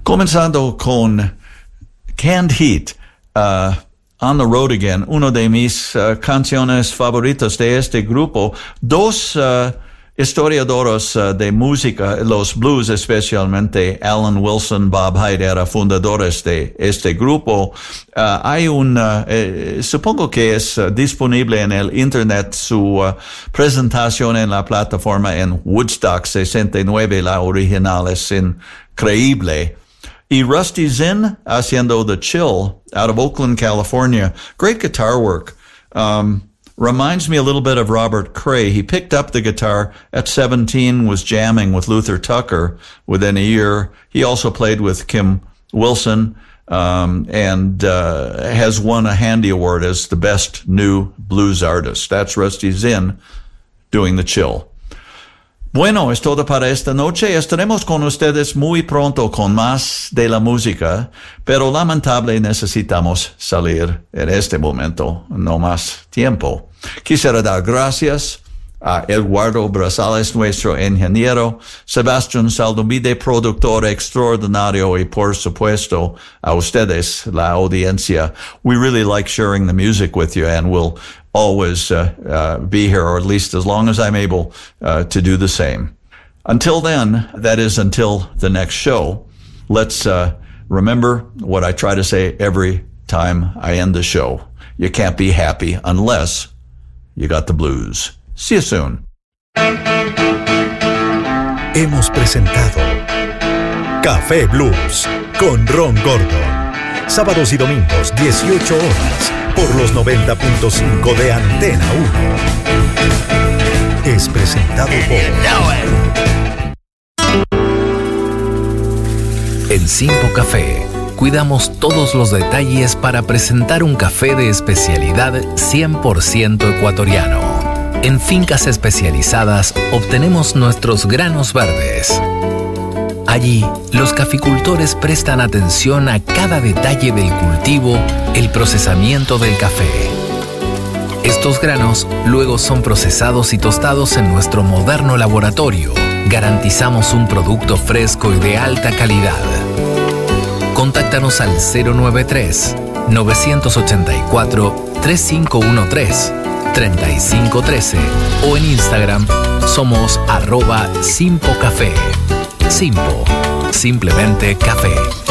Comenzando con Canned Heat, On the Road Again, una de mis canciones favoritas de este grupo. Dos historiadores de música, los blues especialmente, Alan Wilson, Bob Hyde, eran fundadores de este grupo. Hay supongo que es disponible en el internet su presentación en la plataforma en Woodstock 69, la original es increíble. Y Rusty Zinn haciendo The Chill out of Oakland, California. Great guitar work. Reminds me a little bit of Robert Cray. He picked up the guitar at 17, was jamming with Luther Tucker within a year. He also played with Kim Wilson, and has won a Handy Award as the best new blues artist. That's Rusty Zinn doing The Chill. Bueno, es todo para esta noche. Estaremos con ustedes muy pronto con más de la música, pero lamentable necesitamos salir en este momento, no más tiempo. Quisiera dar gracias a Eduardo Brazales, nuestro ingeniero, Sebastián Saldumide, productor extraordinario, y por supuesto a ustedes, la audiencia. We really like sharing the music with you, and we'll always be here, or at least as long as I'm able to do the same. Until then, that is until the next show, let's remember what I try to say every time I end the show. You can't be happy unless you got the blues. See you soon. Hemos presentado Café Blues con Ron Gordon. Sábados y domingos, 18 horas, por los 90.5 de Antena 1. Es presentado por... En Simpo Café, cuidamos todos los detalles para presentar un café de especialidad 100% ecuatoriano. En fincas especializadas obtenemos nuestros granos verdes. Allí, los caficultores prestan atención a cada detalle del cultivo, el procesamiento del café. Estos granos luego son procesados y tostados en nuestro moderno laboratorio. Garantizamos un producto fresco y de alta calidad. Contáctanos al 093-984-3513-3513 o en Instagram somos @SimpoCafé. Simpo, simplemente café.